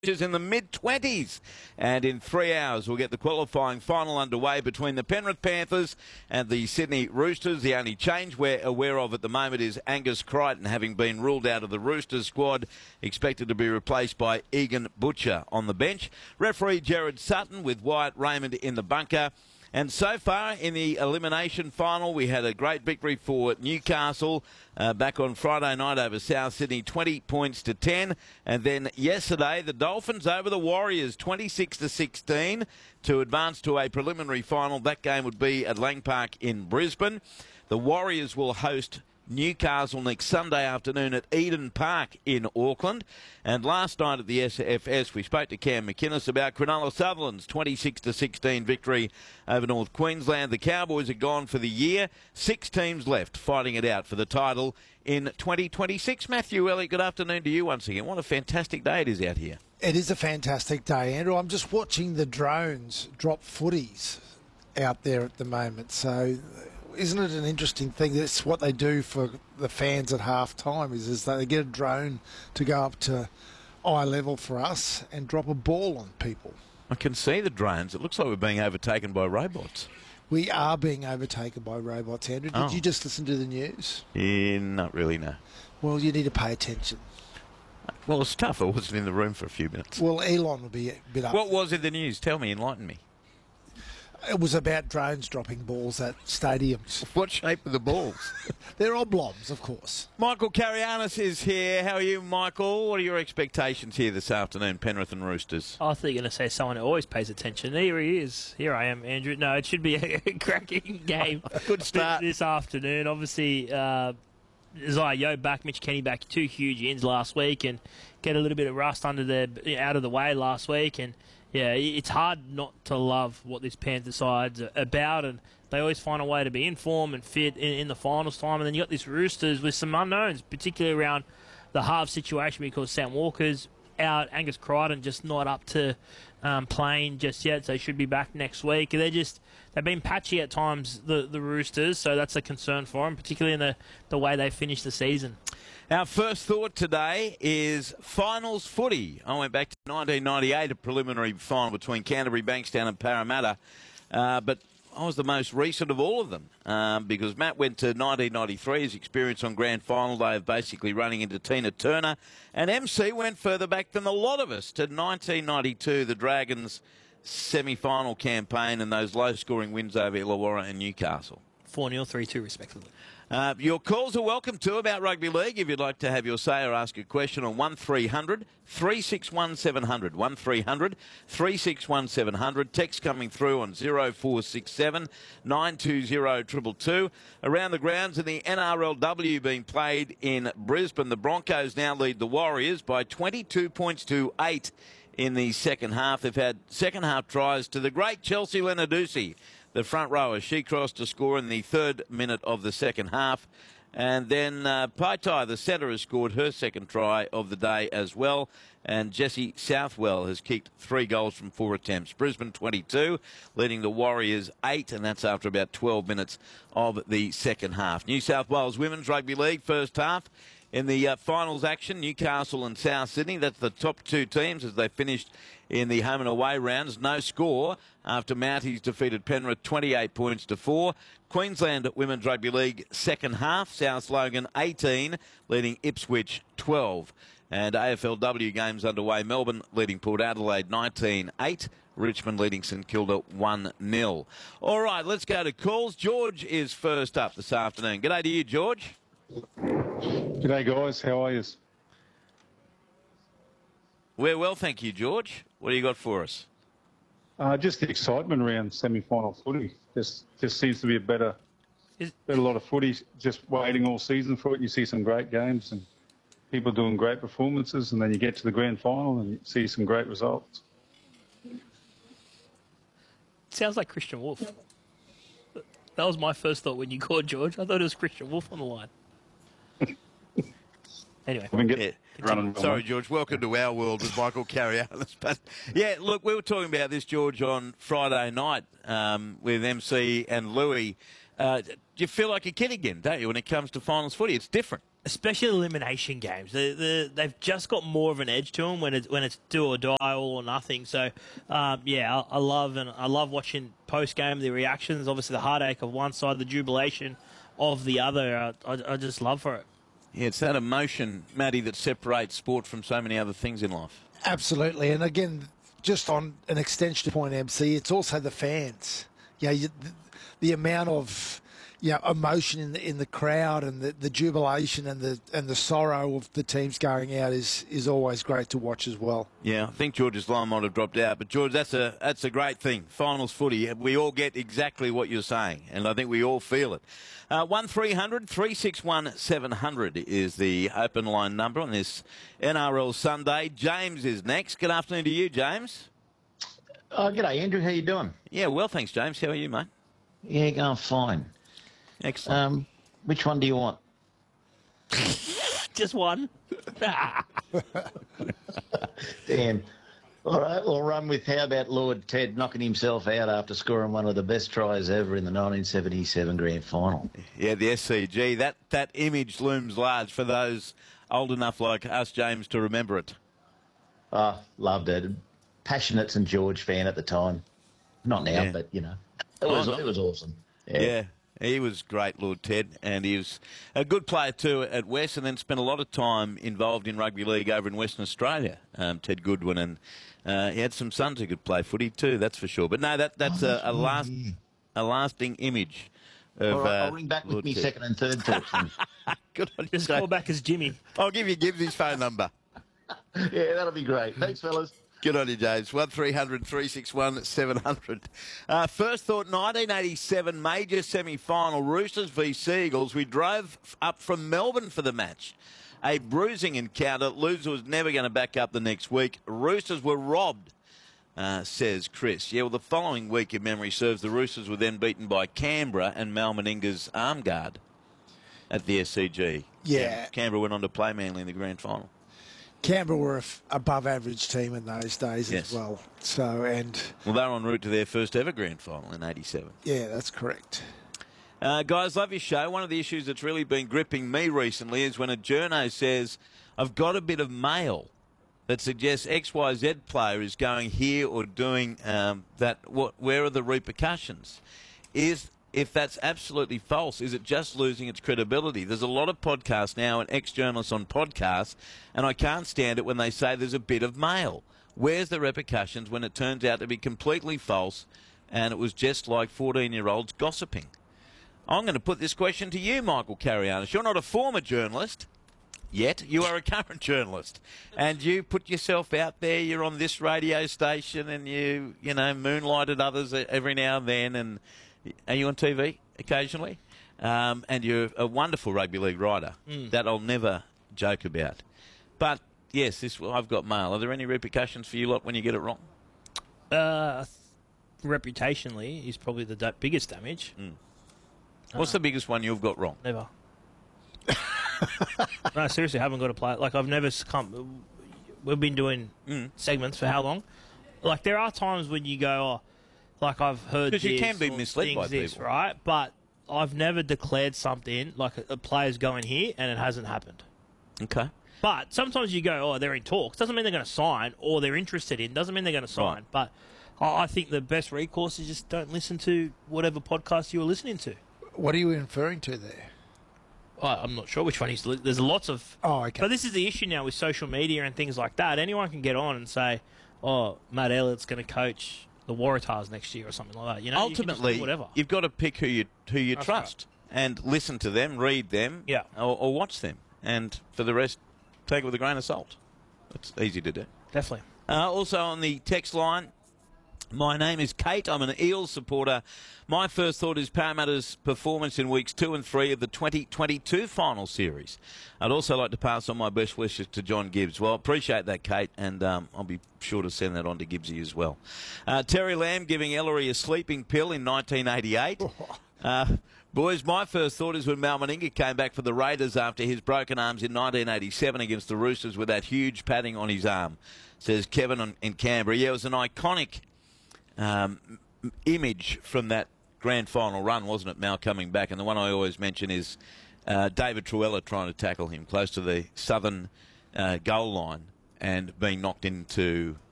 is in the mid-20s. And in 3 hours, we'll get the qualifying final underway between the Penrith Panthers and the Sydney Roosters. The only change we're aware of at the moment is Angus Crichton having been ruled out of the Roosters squad, expected to be replaced by Egan Butcher on the bench. Referee Gerard Sutton with Wyatt Raymond in the bunker. And so far in the elimination final, we had a great victory for Newcastle back on Friday night over South Sydney, 20 points to 10. And then yesterday, the Dolphins over the Warriors, 26-16 to advance to a preliminary final. That game would be at Lang Park in Brisbane. The Warriors will host Newcastle next Sunday afternoon at Eden Park in Auckland. And last night at the SFS, we spoke to Cam McInnes about Cronulla Sutherland's 26-16 victory over North Queensland. The Cowboys are gone for the year. 6 teams left fighting it out for the title in 2026. Matthew Elliott, good afternoon to you once again. What a fantastic day it is out here. It is a fantastic day, Andrew. I'm just watching the drones drop footies out there at the moment. So isn't it an interesting thing? That's what they do for the fans at half time, is they get a drone to go up to eye level for us and drop a ball on people. I can see the drones. It looks like we're being overtaken by robots. We are being overtaken by robots, Andrew. Did you just listen to the news? Not really, no. Well, you need to pay attention. Well, it's tough. I wasn't in the room for a few minutes. Well, Elon will be a bit up. What was in the news? Tell me, enlighten me. It was about drones dropping balls at stadiums. What shape are the balls? They're oblongs, of course. Michael Carianis is here. How are you, Michael? What are your expectations here this afternoon, Penrith and Roosters? I thought you were going to say someone who always pays attention. Here he is. Here I am, Andrew. No, it should be a cracking game. Good start. This afternoon. Obviously, Isaiah Yeo back, Mitch Kenny back, 2 huge ins last week, and get a little bit of rust out of the way last week. And yeah, it's hard not to love what this Panther side's about, and they always find a way to be in form and fit in the finals time. And then you got this Roosters with some unknowns, particularly around the half situation, because Sam Walker's out, Angus Crichton just not up to playing just yet, so he should be back next week. They've been patchy at times, the Roosters, so that's a concern for them, particularly in the way they finish the season. Our first thought today is finals footy. I went back to 1998, a preliminary final between Canterbury, Bankstown and Parramatta, but I was the most recent of all of them because Matt went to 1993, his experience on grand final day of basically running into Tina Turner, and MC went further back than a lot of us to 1992, the Dragons' semi-final campaign and those low-scoring wins over Illawarra and Newcastle. 4-0, 3-2 respectively. Your calls are welcome too about rugby league. If you'd like to have your say or ask a question on 1300 361 700, 1300 361 700. Text coming through on 0467 920 222. Around the grounds in the NRLW being played in Brisbane, the Broncos now lead the Warriors by 22 points to 8 in the second half. They've had second half tries to the great Chelsea Lenarduzzi, the front rower. She crossed to score in the 3rd minute of the second half. And then Paitai, the centre, has scored her second try of the day as well. And Jessie Southwell has kicked 3 goals from 4 attempts. Brisbane 22, leading the Warriors 8, and that's after about 12 minutes of the second half. New South Wales Women's Rugby League first half. In the finals action, Newcastle and South Sydney, that's the top 2 teams as they finished in the home and away rounds. No score after Mounties defeated Penrith 28 points to 4. Queensland Women's Rugby League second half, South Logan 18, leading Ipswich 12. And AFLW games underway, Melbourne leading Port Adelaide 19-8. Richmond leading St Kilda 1-0. All right, let's go to calls. George is first up this afternoon. G'day to you, George. G'day, guys. How are you? We're well, thank you, George. What do you got for us? Just the excitement around semi-final footy. Just seems to be a better lot of footy. Just waiting all season for it. You see some great games and people doing great performances, and then you get to the grand final and you see some great results. Sounds like Christian Wolf. That was my first thought when you called, George. I thought it was Christian Wolf on the line. Anyway. Sorry, George. Welcome to our world with Michael Carianis. But yeah, look, we were talking about this, George, on Friday night with MC and Louis. Do you feel like a kid again, don't you, when it comes to finals footy? It's different. especially elimination games. They've just got more of an edge to them when it's do or die, all or nothing. So, I love watching post game the reactions. Obviously, the heartache of one side, the jubilation of the other. I just love for it. Yeah, it's that emotion, Matty, that separates sport from so many other things in life. Absolutely. And again, just on an extension point, MC, it's also the fans. The amount of emotion in the crowd and the jubilation and the sorrow of the teams going out is always great to watch as well. Yeah, I think George's line might have dropped out, but George, that's a great thing. Finals footy, we all get exactly what you're saying, and I think we all feel it. 1300 361 700 is the open line number on this NRL Sunday. James is next. Good afternoon to you, James. G'day, Andrew. How you doing? Yeah, well, thanks, James. How are you, mate? Yeah, going fine. Excellent. Which one do you want? Just one. Damn. All right, we'll run with how about Lord Ted knocking himself out after scoring one of the best tries ever in the 1977 Grand Final. Yeah, the SCG. That image looms large for those old enough like us, James, to remember it. Loved it. Passionate St George fan at the time. Not now, but, it was awesome. Yeah. He was great, Lord Ted, and he was a good player too at West, and then spent a lot of time involved in rugby league over in Western Australia, Ted Goodwin, and he had some sons who could play footy too, that's for sure. But no, that's a lasting image of All right, I'll ring back with Lord me Ted. second and third thoughts. Good on you, Just call back as Jimmy. I'll give you Gibbsy's phone number. Yeah, that'll be great. Thanks, fellas. Good on you, James. 1300 361 700. First thought, 1987 major semi-final, Roosters v Seagulls. We drove up from Melbourne for the match. A bruising encounter. Loser was never going to back up the next week. Roosters were robbed, says Chris. Yeah, well, the following week, if memory serves, the Roosters were then beaten by Canberra and Mal Meninga's arm guard at the SCG. Yeah. Canberra went on to play Manly in the grand final. Canberra were an above-average team in those days as well. So, well, they were en route to their first ever grand final in 87. Yeah, that's correct. Guys, love your show. One of the issues that's really been gripping me recently is when a journo says, I've got a bit of mail that suggests XYZ player is going here or doing that. Where are the repercussions? If that's absolutely false, is it just losing its credibility? There's a lot of podcasts now and ex-journalists on podcasts, and I can't stand it when they say there's a bit of mail. Where's the repercussions when it turns out to be completely false and it was just like 14-year-olds gossiping? I'm going to put this question to you, Michael Carianis. You're not a former journalist yet. You are a current journalist. And you put yourself out there. You're on this radio station and you moonlighted others every now and then. And are you on TV occasionally? And you're a wonderful rugby league writer. That I'll never joke about. But, yes, I've got mail. Are there any repercussions for you lot when you get it wrong? Reputationally is probably the biggest damage. What's the biggest one you've got wrong? Never. No, seriously, I haven't got a play. Like, I've never come. We've been doing segments for how long? Like, there are times when you go, like I've heard this. Because you can be misled by this, people. right? But I've never declared something like a player's going here and it hasn't happened. Okay. But sometimes you go, they're in talks. Doesn't mean they're going to sign, or they're interested in. Doesn't mean they're going to sign. Right. But I think the best recourse is just don't listen to whatever podcast you were listening to. What are you inferring to there? I'm not sure which one he's. There's lots of. Oh, okay. But this is the issue now with social media and things like that. Anyone can get on and say, Matt Elliott's going to coach the Waratahs next year or something like that. You know, ultimately, whatever. You've got to pick who you trust and listen to them, read them, or watch them. And for the rest, take it with a grain of salt. It's easy to do. Definitely. Also on the text line, my name is Kate. I'm an Eels supporter. My first thought is Parramatta's performance in weeks 2 and 3 of the 2022 final series. I'd also like to pass on my best wishes to John Gibbs. Well, appreciate that, Kate, and I'll be sure to send that on to Gibbsy as well. Terry Lamb giving Ellery a sleeping pill in 1988. Boys, my first thought is when Mal Meninga came back for the Raiders after his broken arms in 1987 against the Roosters with that huge padding on his arm, says Kevin in Canberra. Yeah, it was an iconic image from that grand final run, wasn't it, Mal coming back? And the one I always mention is David Truella trying to tackle him close to the southern goal line and being knocked into